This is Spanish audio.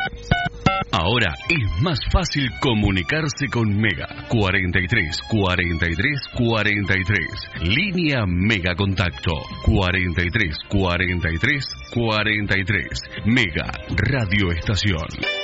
Ahora es más fácil comunicarse con Mega. 43 43 43. Línea Mega Contacto. 43 43 43. Mega Radio Estación.